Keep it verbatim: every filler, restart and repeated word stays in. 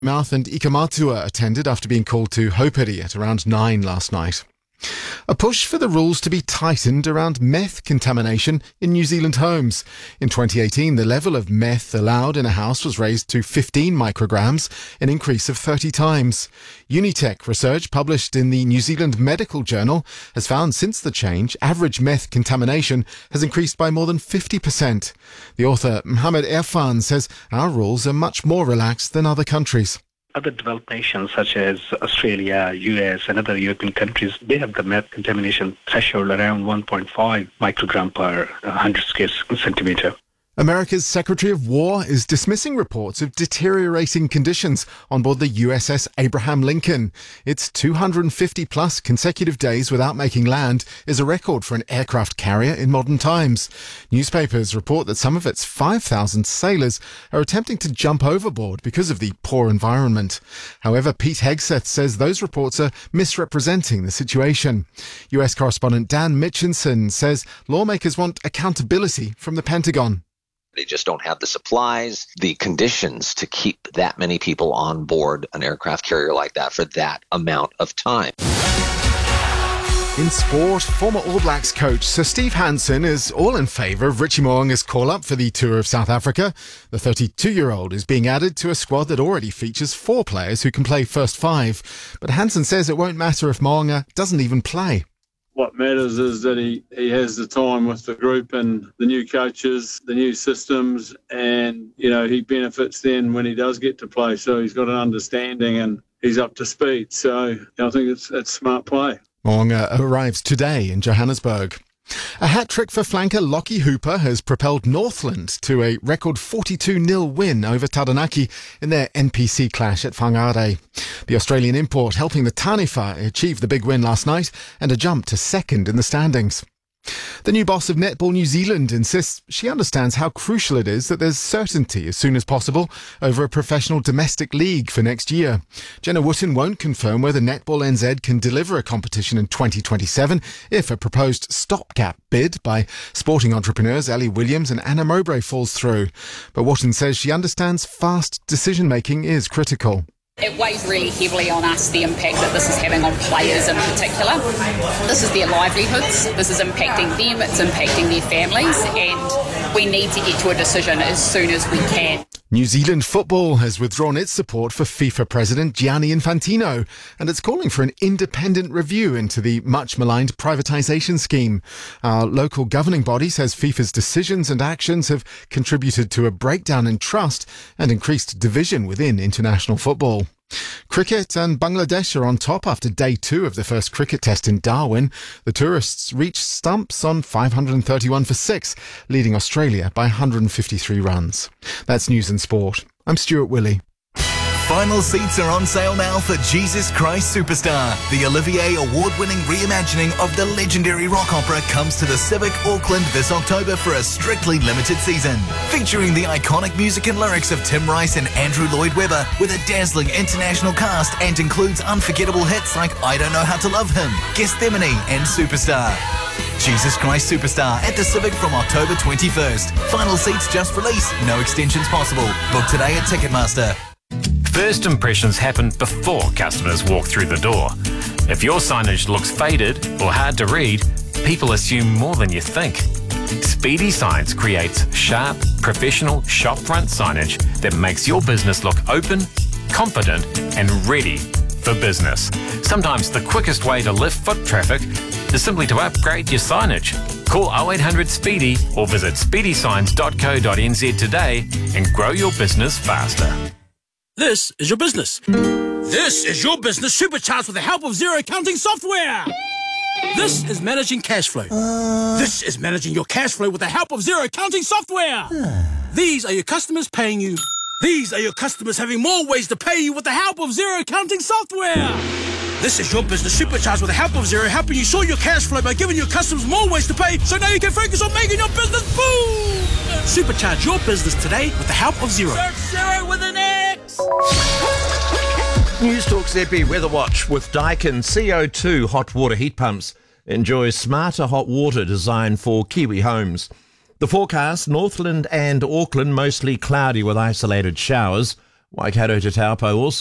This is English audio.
Mouth and Ika Matua attended after being called to Hauperi at around nine last night. A push for the rules to be tightened around meth contamination in New Zealand homes. In twenty eighteen, the level of meth allowed in a house was raised to fifteen micrograms, an increase of thirty times. Unitech research published in the New Zealand Medical Journal has found since the change, average meth contamination has increased by more than fifty percent. The author, Mohammed Irfan, says our rules are much more relaxed than other countries. Other developed nations such as Australia, U S and other European countries, they have the meth contamination threshold around one point five microgram per one hundred square centimetre. America's Secretary of War is dismissing reports of deteriorating conditions on board the U S S Abraham Lincoln. Its two hundred fifty plus consecutive days without making land is a record for an aircraft carrier in modern times. Newspapers report that some of its five thousand sailors are attempting to jump overboard because of the poor environment. However, Pete Hegseth says those reports are misrepresenting the situation. U S correspondent Dan Mitchinson says lawmakers want accountability from the Pentagon. They just don't have the supplies, the conditions to keep that many people on board an aircraft carrier like that for that amount of time. In sport, former All Blacks coach Sir Steve Hansen is all in favour of Richie Mo'unga's call-up for the Tour of South Africa. The thirty-two-year-old is being added to a squad that already features four players who can play first five. But Hansen says it won't matter if Mo'unga doesn't even play. What matters is that he, he has the time with the group and the new coaches, the new systems, and, you know, he benefits then when he does get to play. So he's got an understanding and he's up to speed. So you know, I think it's, it's smart play. Mo'unga arrives today in Johannesburg. A hat-trick for flanker Lockie Hooper has propelled Northland to a record forty-two nil win over Taranaki in their N P C clash at Whangarei. The Australian import helping the Taniwha achieve the big win last night and a jump to second in the standings. The new boss of Netball New Zealand insists she understands how crucial it is that there's certainty as soon as possible over a professional domestic league for next year. Jenna Wooten won't confirm whether Netball N Z can deliver a competition in twenty twenty-seven if a proposed stopgap bid by sporting entrepreneurs Ellie Williams and Anna Mowbray falls through. But Wooten says she understands fast decision-making is critical. It weighs really heavily on us, the impact that this is having on players in particular. This is their livelihoods, this is impacting them, it's impacting their families, and we need to get to a decision as soon as we can. New Zealand football has withdrawn its support for FIFA President Gianni Infantino, and it's calling for an independent review into the much-maligned privatisation scheme. Our local governing body says FIFA's decisions and actions have contributed to a breakdown in trust and increased division within international football. Cricket and Bangladesh are on top after day two of the first cricket test in Darwin. The tourists reached stumps on five hundred thirty-one for six, leading Australia by one hundred fifty-three runs. That's news and sport. I'm Stuart Willey. Final seats are on sale now for Jesus Christ Superstar. The Olivier Award-winning reimagining of the legendary rock opera comes to the Civic Auckland this October for a strictly limited season. Featuring the iconic music and lyrics of Tim Rice and Andrew Lloyd Webber with a dazzling international cast and includes unforgettable hits like I Don't Know How to Love Him, Gethsemane and Superstar. Jesus Christ Superstar at the Civic from October twenty-first. Final seats just released, no extensions possible. Book today at Ticketmaster. First impressions happen before customers walk through the door. If your signage looks faded or hard to read, people assume more than you think. Speedy Signs creates sharp, professional shopfront signage that makes your business look open, confident and ready for business. Sometimes the quickest way to lift foot traffic is simply to upgrade your signage. Call oh eight hundred SPEEDY or visit speedy signs dot co dot n z today and grow your business faster. This is your business. This is your business supercharged with the help of Xero accounting software. This is managing cash flow. Uh... This is managing your cash flow with the help of Xero accounting software. These are your customers paying you. These are your customers having more ways to pay you with the help of Xero accounting software. This is your business supercharged with the help of Xero, helping you sort your cash flow by giving your customers more ways to pay, so now you can focus on making your business boom! Supercharge your business today with the help of Xero. Search Xero with an X! News Talk Z B Weather Watch with Daikin C O two hot water heat pumps. Enjoy smarter hot water designed for Kiwi homes. The forecast, Northland and Auckland mostly cloudy with isolated showers. Waikato to Taupo also